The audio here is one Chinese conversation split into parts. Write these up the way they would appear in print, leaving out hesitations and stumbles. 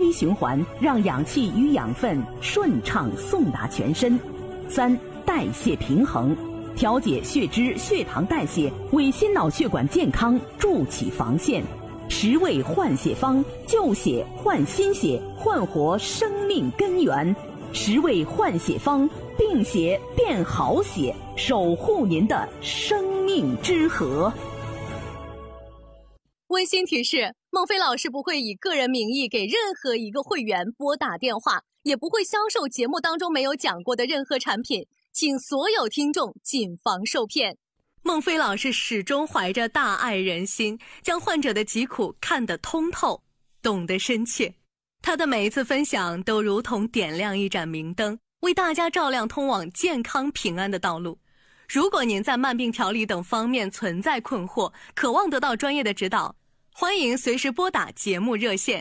滴循环，让氧气与养分顺畅送达全身。3、代谢平衡，调节血脂、血糖代谢，为心脑血管健康筑起防线。10味换血方，救血换心血，焕活生命根源。10味换血方，病血变好血，守护您的生命之河。 温馨提示：孟非老师不会以个人名义给任何一个会员拨打电话，也不会销售节目当中没有讲过的任何产品，请所有听众谨防受骗。孟非老师始终怀着大爱人心，将患者的疾苦看得通透，懂得深切。他的每一次分享都如同点亮一盏明灯，为大家照亮通往健康平安的道路。如果您在慢病调理等方面存在困惑，渴望得到专业的指导，欢迎随时拨打节目热线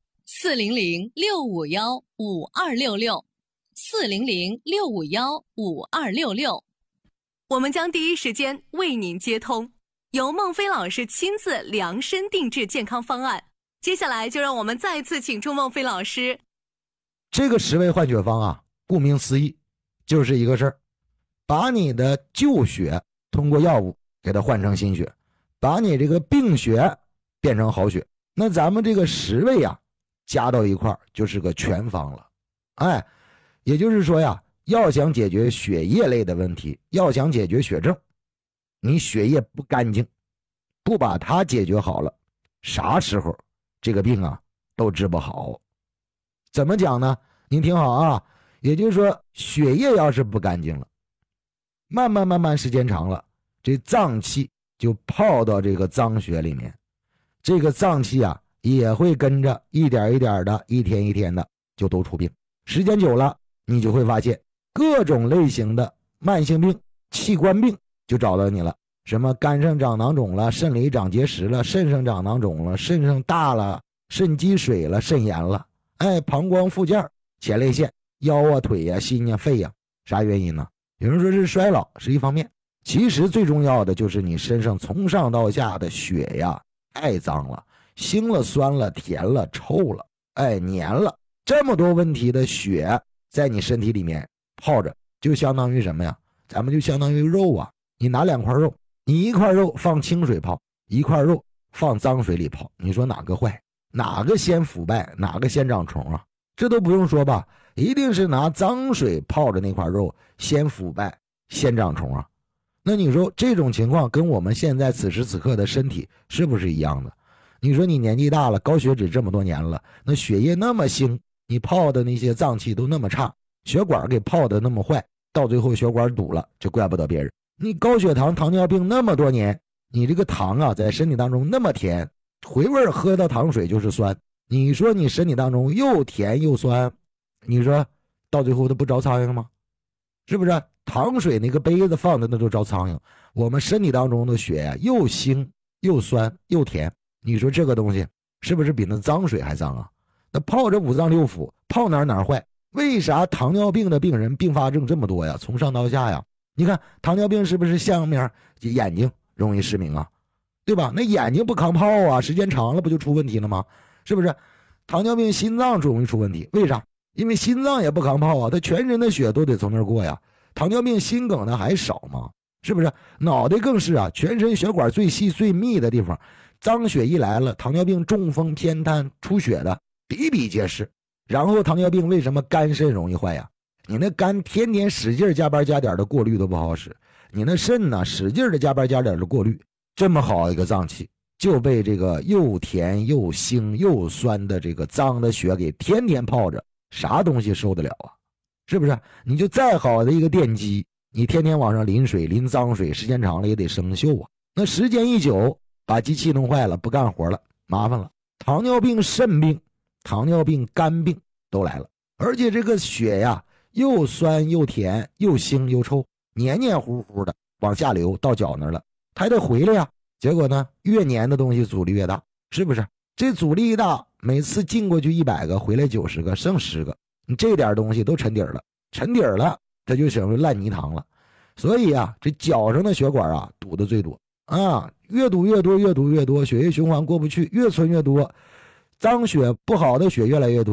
400-651-5266，400-651-5266，我们将第一时间为您接通，由孟非老师亲自量身定制健康方案。接下来就让我们再次请出孟非老师。 这个10味换血方啊，顾名思义就是一个事儿，把你的旧血通过药物给它换成新血，把你这个病血变成好血。那咱们这个10味啊加到一块儿就是个全方了。也就是说呀，要想解决血液类的问题，要想解决血症，你血液不干净，不把它解决好了，啥时候这个病啊都治不好。怎么讲呢？您听好啊，也就是说血液要是不干净了，慢慢时间长了，这脏器就泡到这个脏血里面，这个脏器啊也会跟着一点一点的，一天一天的就都出病。时间久了，你就会发现各种类型的慢性病、器官病就找到你了，什么肝上长囊肿了，肾里长结石了，肾上长囊肿了，肾上大了，肾积水了，肾炎了，膀胱附件、前列腺、腰啊、腿啊、心啊、肺啊，啥原因呢？有人说是衰老是一方面，其实最重要的就是你身上从上到下的血呀太脏了，腥了、酸了、甜了、臭了，黏了，这么多问题的血在你身体里面泡着，就相当于什么呀？咱们就相当于肉啊，你拿2块肉，你一块肉放清水泡，一块肉放脏水里泡，你说哪个坏？哪个先腐败？哪个先长虫啊？这都不用说吧，一定是拿脏水泡着那块肉先腐败，先长虫啊。那你说这种情况跟我们现在此时此刻的身体是不是一样的？你说你年纪大了，高血脂这么多年了，那血液那么腥，你泡的那些脏器都那么差，血管给泡的那么坏，到最后血管堵了，就怪不得别人。你高血糖、糖尿病那么多年，你这个糖啊在身体当中那么甜，回味喝到糖水就是酸，你说你身体当中又甜又酸，你说到最后它不招苍蝇吗？是不是？糖水那个杯子放的那都招苍蝇。我们身体当中的血呀，又腥又酸又甜，你说这个东西是不是比那脏水还脏啊？那泡着5脏6腑，泡哪坏？为啥糖尿病的病人并发症这么多呀？从上到下呀，你看糖尿病是不是下面眼睛容易失明啊？对吧？那眼睛不抗泡啊，时间长了不就出问题了吗？是不是？糖尿病心脏容易出问题，为啥？因为心脏也不抗泡啊，它全身的血都得从那儿过呀。糖尿病心梗的还少吗？是不是？脑袋更是啊，全身血管最细最密的地方，脏血一来了，糖尿病、中风、偏瘫、出血的比比皆是。然后糖尿病为什么肝肾容易坏呀？你那肝天天使劲加班加点的过滤都不好使，你那肾呢使劲的加班加点的过滤，这么好一个脏器就被这个又甜又腥又酸的这个脏的血给天天泡着，啥东西受得了啊？是不是？你就再好的一个电机，你天天往上淋水淋脏水，时间长了也得生锈啊。那时间一久，把机器弄坏了，不干活了，麻烦了。糖尿病、肾病、糖尿病、肝病都来了，而且这个血呀，又酸又甜又腥又臭，黏黏糊糊的往下流到脚那儿了，它还得回来呀。结果呢，越黏的东西阻力越大，是不是？这阻力一大，每次进过去100个，回来90个，剩10个，你这点东西都沉底儿了，沉底儿了，它就成为烂泥塘了。所以啊，这脚上的血管啊堵的最多啊，越堵越多，越堵越多，血液循环过不去，越存越多，脏血不好的血越来越多。